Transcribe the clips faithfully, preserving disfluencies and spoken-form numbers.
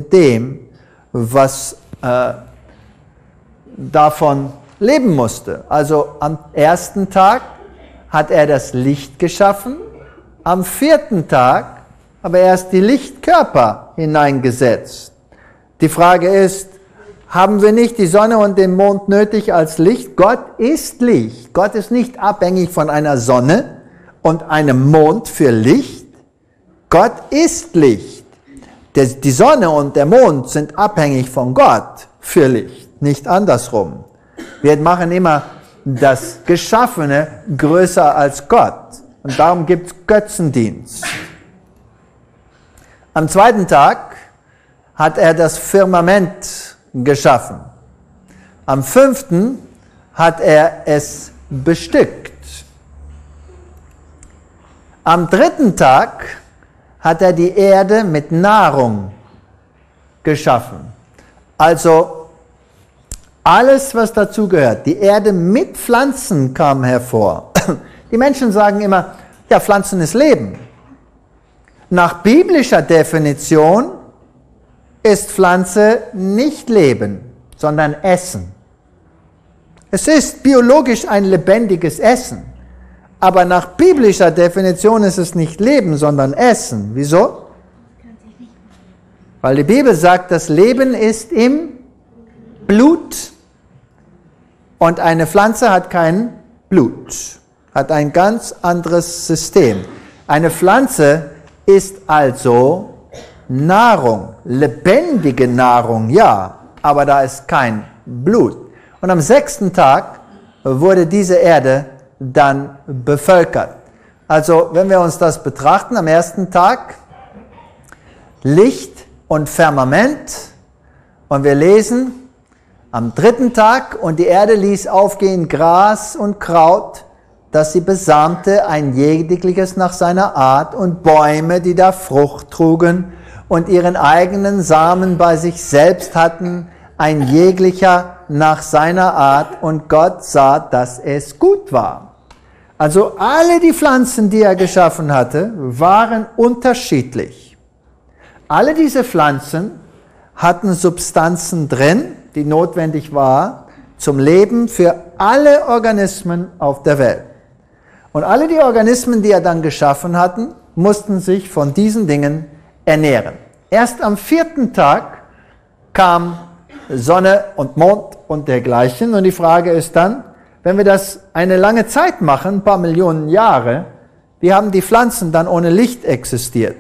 mit dem, was äh, davon leben musste. Also am ersten Tag hat er das Licht geschaffen, am vierten Tag aber erst die Lichtkörper hineingesetzt. Die Frage ist, haben wir nicht die Sonne und den Mond nötig als Licht? Gott ist Licht. Gott ist nicht abhängig von einer Sonne und einem Mond für Licht. Gott ist Licht. Die Sonne und der Mond sind abhängig von Gott für Licht, nicht andersrum. Wir machen immer das Geschaffene größer als Gott. Und darum gibt es Götzendienst. Am zweiten Tag hat er das Firmament geschaffen. Am fünften hat er es bestückt. Am dritten Tag hat er die Erde mit Nahrung geschaffen. Also alles, was dazu gehört. Die Erde mit Pflanzen kam hervor. Die Menschen sagen immer, ja, Pflanzen ist Leben. Nach biblischer Definition ist Pflanze nicht Leben, sondern Essen. Es ist biologisch ein lebendiges Essen. Aber nach biblischer Definition ist es nicht Leben, sondern Essen. Wieso? Weil die Bibel sagt, das Leben ist im Blut. Und eine Pflanze hat kein Blut, hat ein ganz anderes System. Eine Pflanze ist also Nahrung, lebendige Nahrung, ja, aber da ist kein Blut. Und am sechsten Tag wurde diese Erde dann bevölkert. Also wenn wir uns das betrachten, am ersten Tag Licht und Firmament und wir lesen am dritten Tag und die Erde ließ aufgehen Gras und Kraut, dass sie besamte ein jegliches nach seiner Art und Bäume, die da Frucht trugen und ihren eigenen Samen bei sich selbst hatten, ein jeglicher nach seiner Art, und Gott sah, dass es gut war. Also alle die Pflanzen, die er geschaffen hatte, waren unterschiedlich. Alle diese Pflanzen hatten Substanzen drin, die notwendig war zum Leben für alle Organismen auf der Welt. Und alle die Organismen, die er dann geschaffen hatten, mussten sich von diesen Dingen ernähren. Erst am vierten Tag kam Sonne und Mond und dergleichen. Und die Frage ist dann, wenn wir das eine lange Zeit machen, ein paar Millionen Jahre, wie haben die Pflanzen dann ohne Licht existiert?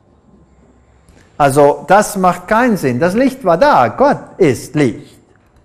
Also das macht keinen Sinn. Das Licht war da. Gott ist Licht.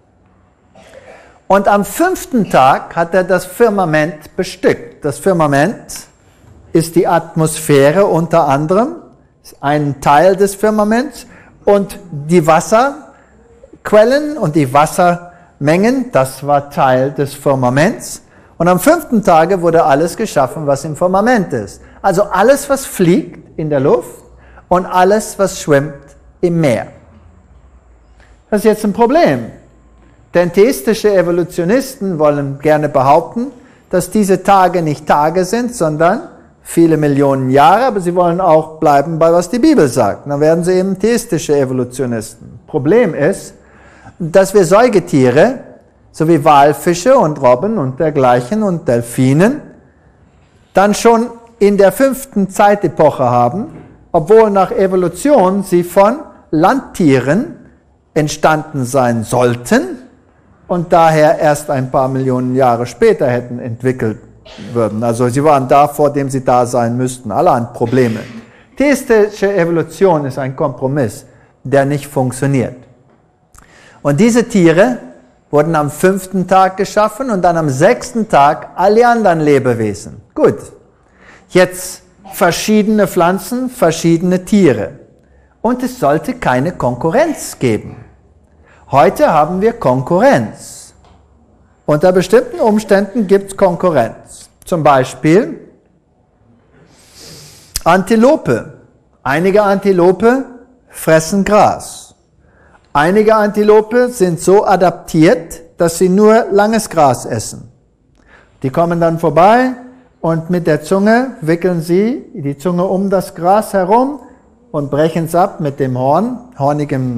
Und am fünften Tag hat er das Firmament bestückt. Das Firmament ist die Atmosphäre unter anderem, ist ein Teil des Firmaments, und die Wasserquellen und die Wassermengen, das war Teil des Firmaments. Und am fünften Tage wurde alles geschaffen, was im Firmament ist. Also alles, was fliegt in der Luft und alles, was schwimmt im Meer. Das ist jetzt ein Problem. Denn theistische Evolutionisten wollen gerne behaupten, dass diese Tage nicht Tage sind, sondern viele Millionen Jahre, aber sie wollen auch bleiben bei, was die Bibel sagt. Dann werden sie eben theistische Evolutionisten. Problem ist, dass wir Säugetiere, so wie Walfische und Robben und dergleichen und Delfinen, dann schon in der fünften Zeitepoche haben, obwohl nach Evolution sie von Landtieren entstanden sein sollten und daher erst ein paar Millionen Jahre später hätten entwickelt würden. Also sie waren da, vor dem sie da sein müssten. Alle haben Probleme. Theistische Evolution ist ein Kompromiss, der nicht funktioniert. Und diese Tiere wurden am fünften Tag geschaffen und dann am sechsten Tag alle anderen Lebewesen. Gut, jetzt verschiedene Pflanzen, verschiedene Tiere. Und es sollte keine Konkurrenz geben. Heute haben wir Konkurrenz. Unter bestimmten Umständen gibt es Konkurrenz. Zum Beispiel Antilope. Einige Antilope fressen Gras. Einige Antilope sind so adaptiert, dass sie nur langes Gras essen. Die kommen dann vorbei und mit der Zunge wickeln sie die Zunge um das Gras herum und brechen es ab mit dem Horn, hornigem